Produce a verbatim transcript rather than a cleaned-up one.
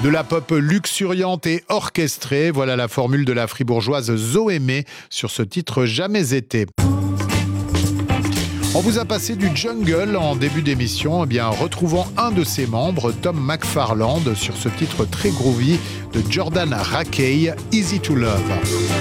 De la pop luxuriante et orchestrée, voilà la formule de la fribourgeoise Zoémé sur ce titre Jamais été. On vous a passé du jungle en début d'émission. Eh bien, retrouvons un de ses membres, Tom McFarland, sur ce titre très groovy de Jordan Rakei, Easy to Love.